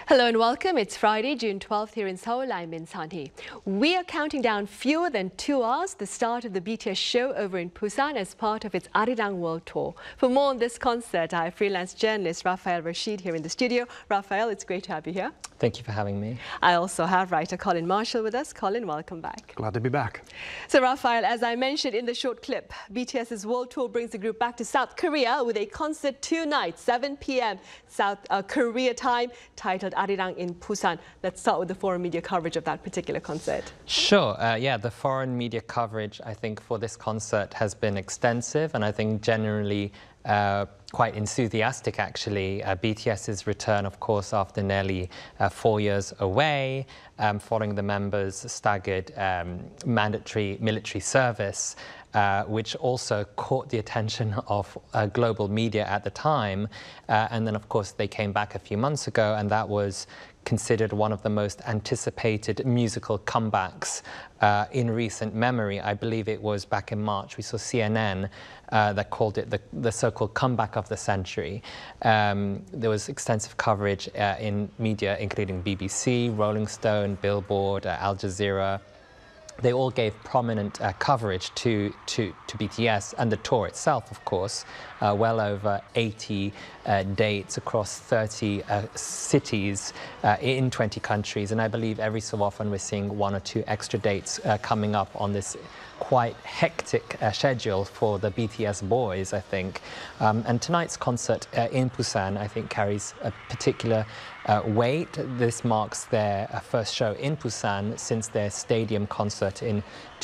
Hello and welcome. It's Friday, June 12th here in Seoul. I'm Min San-hee. We are counting down fewer than 2 hours the start of the BTS show over in Busan as part of its Arirang World Tour. For more on this concert, I have freelance journalist Rafael Rashid here in the studio. Rafael, it's great to have you here. Thank you for having me. I also have writer Colin Marshall with us. Colin, welcome back. Glad to be back. So Rafael, as I mentioned in the short clip, BTS's World Tour brings the group back to South Korea with a concert tonight, 7 p.m. South Korea time, titled Arirang in Busan. Let's start with the foreign media coverage of that particular concert. Sure. Yeah, the foreign media coverage, I think, for this concert has been extensive and I think generally quite enthusiastic, actually. BTS's return, of course, after nearly 4 years away, following the members' staggered mandatory military service, which also caught the attention of global media at the time. And then, of course, they came back a few months ago, and that was considered one of the most anticipated musical comebacks in recent memory. I believe it was back in March. We saw CNN that called it the so-called comeback of the century. There was extensive coverage in media, including BBC, Rolling Stone, Billboard, Al Jazeera. They all gave prominent coverage to BTS and the tour itself, of course, well over 80 dates across 30 cities in 20 countries. And I believe every so often we're seeing 1 or 2 extra dates coming up on this quite hectic schedule for the BTS boys, I think. And tonight's concert in Busan, I think, carries a particular weight. This marks their first show in Busan since their stadium concert in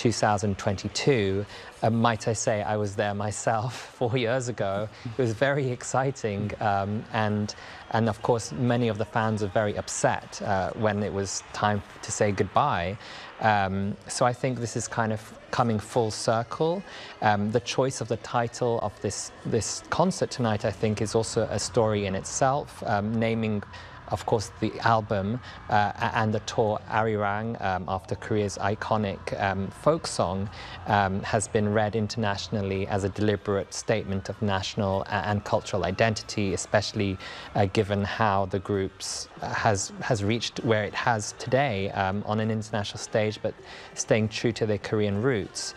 2022. Might I say, I was there myself 4 years ago. It was very exciting, and of course many of the fans were very upset when it was time to say goodbye. So I think this is kind of coming full circle. The choice of the title of this concert tonight, I think, is also a story in itself, naming, of course, the album and the tour Arirang, after Korea's iconic folk song, has been read internationally as a deliberate statement of national and cultural identity, especially given how the group has reached where it has today on an international stage, but staying true to their Korean roots.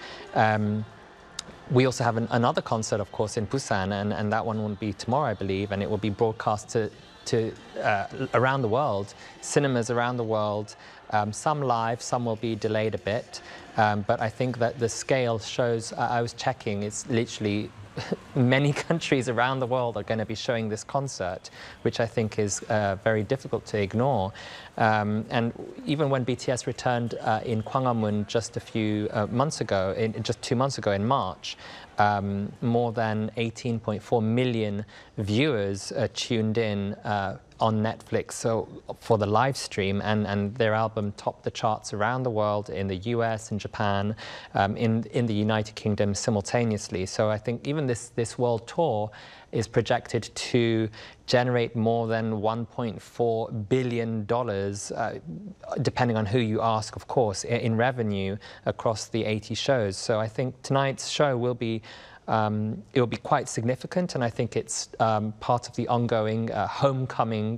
We also have another concert, of course, in Busan, and that one will be tomorrow, I believe, and it will be broadcast to around the world, cinemas around the world, some live, some will be delayed a bit, but I think that the scale shows, I was checking, it's literally many countries around the world are going to be showing this concert, which I think is very difficult to ignore. And even when BTS returned in Gwanghwamun just a few months ago, just 2 months ago in March, more than 18.4 million viewers tuned in on Netflix for the live stream, and their album topped the charts around the world, in the US and Japan, in the United Kingdom simultaneously. So I think even this world tour is projected to generate more than $1.4 billion, depending on who you ask, of course, in revenue across the 80 shows. So I think tonight's show will be it will be quite significant, and I think it's part of the ongoing homecoming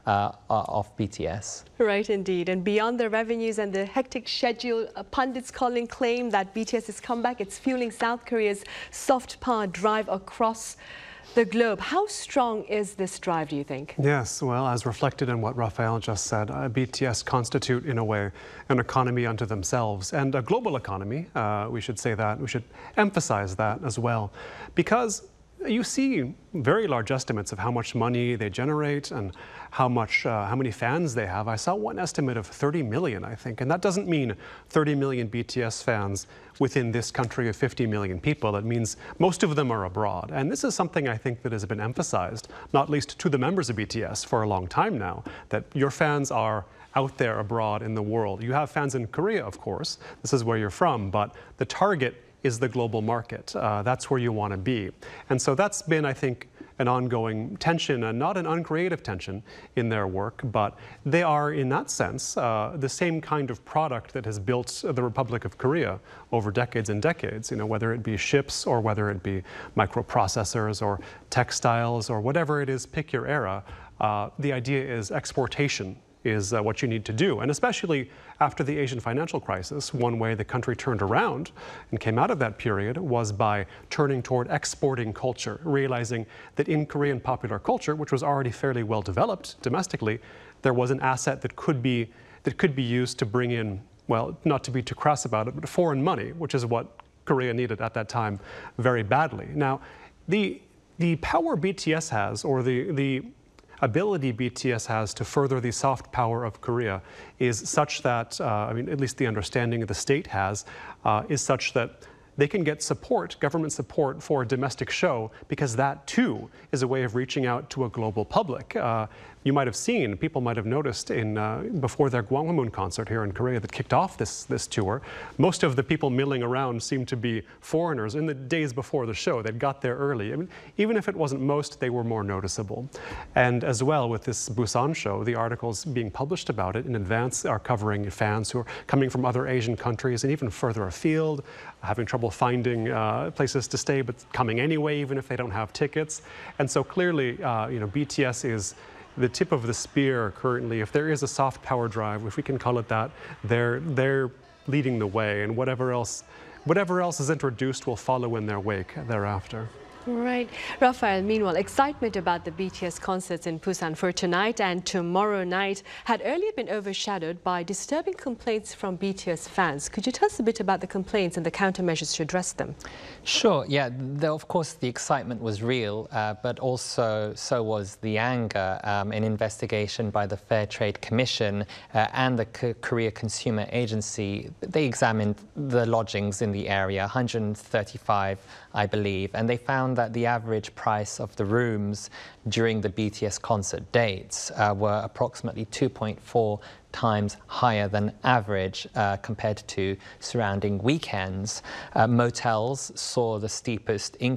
of BTS. Right, indeed. And beyond the revenues and the hectic schedule, pundits claim that BTS's comeback, it's fueling South Korea's soft power drive across the globe. How strong is this drive, do you think? Yes, well, as reflected in what Rafael just said, BTS constitute, in a way, an economy unto themselves, and a global economy. We should say that. We should emphasize that as well, because you see very large estimates of how much money they generate and how many fans they have. I saw one estimate of 30 million, I think, and that doesn't mean 30 million BTS fans within this country of 50 million people. It means most of them are abroad. And this is something I think that has been emphasized, not least to the members of BTS for a long time now, that your fans are out there abroad in the world. You have fans in Korea, of course. This is where you're from, but the target is the global market. That's where you want to be. And so that's been, I think, an ongoing tension, and not an uncreative tension in their work, but they are, in that sense, the same kind of product that has built the Republic of Korea over decades and decades, whether it be ships or whether it be microprocessors or textiles or whatever it is, pick your era. the idea is exportation is what you need to do. And especially after the Asian financial crisis, one way the country turned around and came out of that period was by turning toward exporting culture, realizing that in Korean popular culture, which was already fairly well developed domestically, there was an asset that could be used to bring in, well, not to be too crass about it, but foreign money, which is what Korea needed at that time very badly. Now, the power BTS has, or the ability BTS has to further the soft power of Korea is such that, I mean, at least the understanding the state has, is such that they can get support, government support for a domestic show, because that too is a way of reaching out to a global public. You might have seen, people might have noticed before their Gwanghwamun concert here in Korea that kicked off this tour, most of the people milling around seemed to be foreigners in the days before the show. They'd got there early. I mean, even if it wasn't most, they were more noticeable. And as well with this Busan show, the articles being published about it in advance are covering fans who are coming from other Asian countries and even further afield, having trouble finding places to stay, but coming anyway, even if they don't have tickets. And so clearly, BTS is the tip of the spear currently. If there is a soft power drive, if we can call it that, they're leading the way, and whatever else is introduced will follow in their wake thereafter. Right. Raphael, meanwhile, excitement about the BTS concerts in Busan for tonight and tomorrow night had earlier been overshadowed by disturbing complaints from BTS fans. Could you tell us a bit about the complaints and the countermeasures to address them? Sure, yeah. Of course, the excitement was real, but also so was the anger. An investigation by the Fair Trade Commission and the Korea Consumer Agency, they examined the lodgings in the area, 135, I believe, and they found that the average price of the rooms during the BTS concert dates were approximately 2.4 times higher than average compared to surrounding weekends. Motels saw the steepest increase